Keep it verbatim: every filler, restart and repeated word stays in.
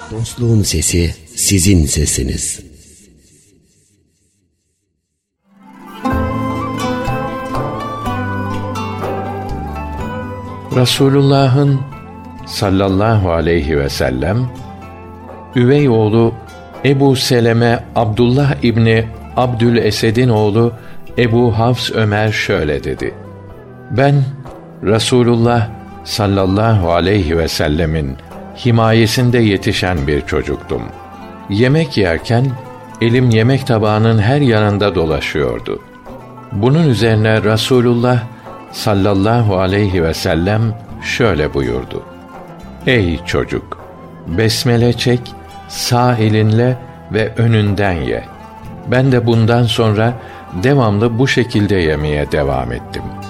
Dostluğun sesi sizin sesiniz. Resulullah'ın sallallahu aleyhi ve sellem üvey oğlu Ebu Seleme Abdullah İbni Abdülesed'in oğlu Ebu Hafs Ömer şöyle dedi: Ben Resulullah sallallahu aleyhi ve sellemin himayesinde yetişen bir çocuktum. Yemek yerken elim yemek tabağının her yanında dolaşıyordu. Bunun üzerine Resulullah sallallahu aleyhi ve sellem şöyle buyurdu: Ey çocuk! Besmele çek, sağ elinle ve önünden ye. Ben de bundan sonra devamlı bu şekilde yemeye devam ettim.